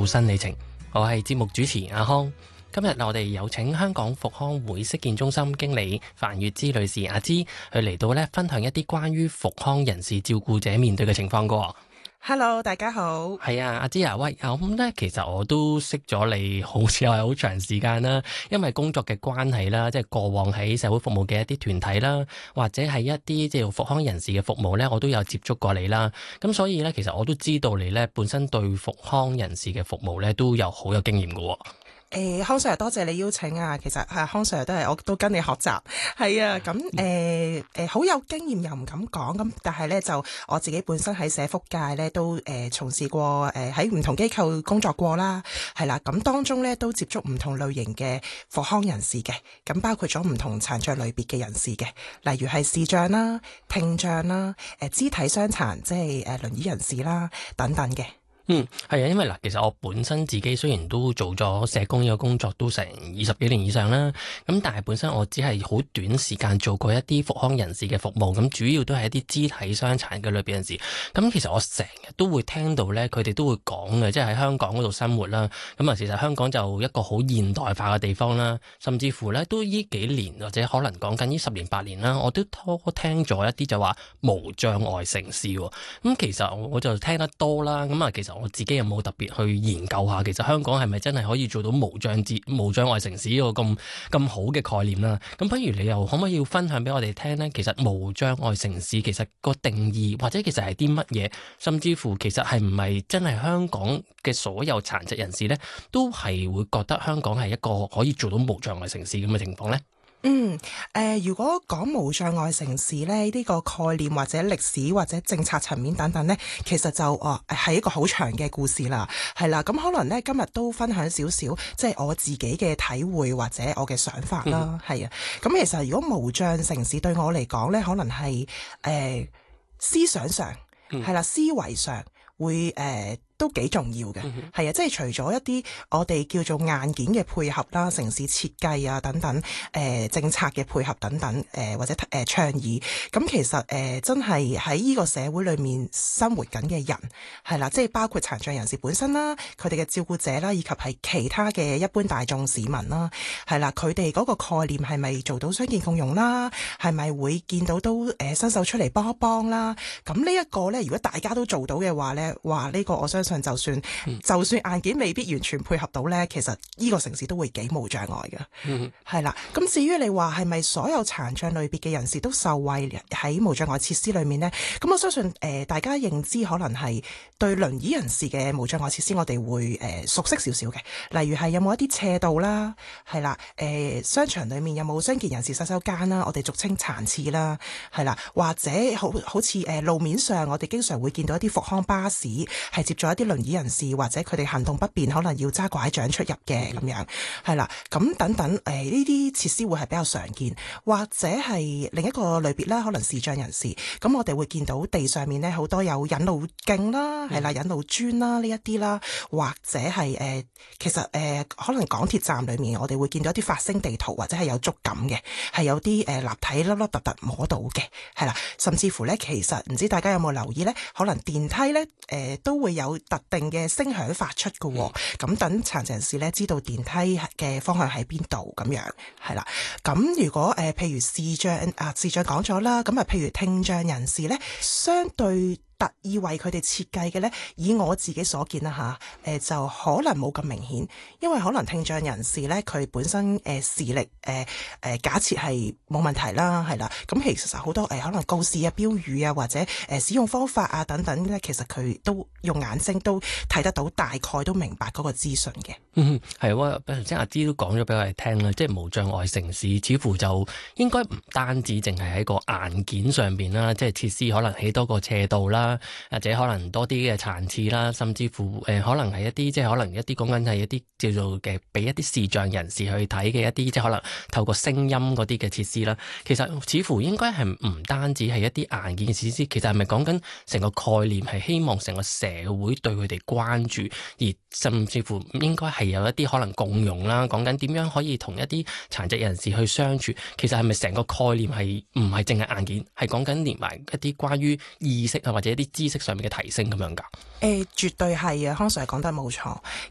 步新里程。我係節目主持阿康。今日我哋有請香港復康會識健中心經理范月芝女士阿芝，佢嚟到咧分享一啲關於復康人士照顧者面對嘅情況噶。 Hello， 大家好。 係啊，阿芝啊，喂，咁咧其實我都識咗你好似係好長時間啦，因為工作嘅關係啦，即係過往喺社會服務嘅一啲團體啦，或者係一啲即係復康人士嘅服務咧，我都有接觸過你啦。咁所以咧，其實我都知道你咧本身對復康人士嘅服務咧都有好有經驗噶。 康 Sir 多謝你邀請啊，其實康 Sir 我都跟你學習，係啊，咁好有經驗又唔敢講，咁但係咧就我自己本身喺社福界咧都從事過喺唔同機構工作過啦，係啦，咁當中咧都接觸唔同類型嘅復康人士嘅，咁包括咗唔同殘障類別嘅人士嘅，例如係視障啦、聽障啦、肢體傷殘即係輪椅人士啦等等嘅。 係啊，因為嗱，其實我本身自己雖然都做咗社工呢個工作都成20幾年以上啦，咁但係本身我只係好短時間做過一啲復康人士嘅服務，咁主要都係一啲肢體傷殘嘅類別人士。咁其實我成日都會聽到咧，佢哋都會講嘅，即係喺香港嗰度生活啦。咁啊，其實香港就一個好現代化嘅地方啦，甚至乎咧都呢幾年或者可能講緊呢10年8年啦，我都多聽咗一啲就話無障礙城市。咁其實我就聽得多啦，咁啊其實我自己有冇特別去研究下，其實香港係咪真係可以做到無障礙城市呢個咁好嘅概念啦？咁不如你又可唔可以分享俾我哋聽呢？其實無障礙城市其實個定義或者其實係啲乜嘢？甚至乎其實係唔係真係香港嘅所有殘疾人士呢，都係會覺得香港係一個可以做到無障礙城市咁嘅情況呢？ 如果講無障礙城市咧，呢個概念或者歷史或者政策層面等等咧，其實就係一個好長嘅故事啦，係啦。咁可能咧今日都分享少少，即係我自己嘅體會或者我嘅想法啦，係啊。咁其實如果無障城市對我嚟講咧，可能係思想上係啦，思維上會都幾重要嘅，係啊，即係除咗一啲我哋叫做硬件嘅配合啦，城市設計啊等等，政策嘅配合等等，或者倡議，咁其實真係喺呢個社會裏面生活緊嘅人，係啦，即係包括殘障人士本身啦，佢哋嘅照顧者啦，以及係其他嘅一般大眾市民啦，係啦，佢哋嗰個概念係咪做到傷健共融啦？係咪會見到都伸手出嚟幫一幫啦？咁呢一個咧，如果大家都做到嘅話咧，話呢個我相信就算硬件未必完全配合到咧，其實呢個城市都會幾無障礙嘅，係啦。咁至於你話係咪所有殘障類別嘅人士都受惠喺無障礙設施裏面呢？咁我相信大家認知可能係對輪椅人士嘅無障礙設施，我哋會熟悉少少嘅，例如係有冇一啲斜道啦，係啦，商場裏面有冇傷健人士洗手間啦，我哋俗稱殘廁啦，係啦，或者好似路面上我哋經常會見到一啲復康巴士係接咗一啲輪椅人士或者佢哋行動不便，可能要揸拐杖出入嘅咁樣，係啦，咁等等呢啲設施會係比較常見，或者係另一個類別啦，可能視障人士，咁我哋會見到地上面呢好多有引路徑啦，係啦，引路磚啦呢一啲啦，或者係其實可能港鐵站裏面我哋會見到一啲發聲地圖或者係有觸感嘅，係有啲立體粒粒突突摸到嘅，係啦，甚至乎呢，其實唔知大家有冇留意呢，可能電梯呢都會有特定嘅聲響發出嘅喎，咁等殘疾人士咧知道電梯嘅方向喺邊度咁樣，係啦。咁如果譬如視障講咗啦，咁譬如聽障人士咧，相對特意為佢哋設計嘅咧，以我自己所見啦嚇，就可能冇咁明顯，因為可能聽障人士咧佢本身視力假設係冇問題啦，係啦，咁其實好多可能告示啊、標語啊或者使用方法啊等等咧，其實佢都用眼睛都睇得到，大概都明白嗰個資訊嘅。 係喎，頭先阿芝都講咗俾我哋聽啦，即係無障礙城市似乎就應該唔單止淨係喺個硬件上邊啦，即係設施可能起多個斜道啦，或者可能多啲嘅殘廁啦，甚至乎可能係一啲即係可能一啲講緊係一啲叫做嘅俾一啲視障人士去睇嘅一啲即係可能透過聲音嗰啲嘅設施啦。其實似乎應該係唔單止係一啲硬件嘅設施，其實係咪講緊成個概念係希望成個社會對佢哋關注，而甚至乎應該係有一啲可能共融啦，講緊點樣可以同一啲殘疾人士去相處。其實係咪成個概念係唔係淨係硬件，係講緊連埋一啲關於意識啊或者一啲知識上面嘅提升咁樣㗎？ 絕對係啊，康 Sir 講得冇錯。